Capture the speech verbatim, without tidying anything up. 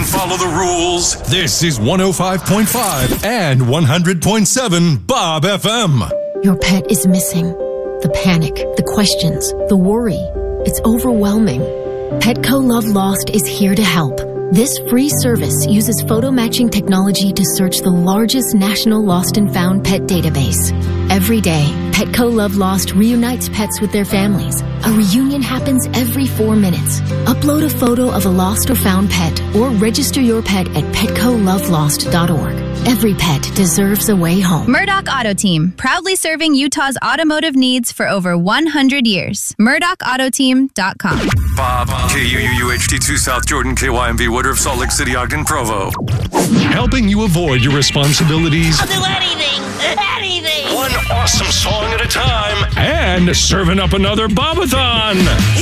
follow the rules. This is one oh five point five and one hundred point seven Bob F M. Your pet is missing. The panic, the questions, the worry. It's overwhelming. Petco Love Lost is here to help. This free service uses photo matching technology to search the largest national lost and found pet database. Every day, Petco Love Lost reunites pets with their families. A reunion happens every four minutes. Upload a photo of a lost or found pet or register your pet at petco love lost dot org. Every pet deserves a way home. Murdoch Auto Team, proudly serving Utah's automotive needs for over one hundred years. murdoch auto team dot com. Bob, K U U U H D two South Jordan, K Y M V Woodruff, Salt Lake City, Ogden, Provo. Helping you avoid your responsibilities. I'll do anything, anything. One awesome song at a time. And serving up another Bobathon.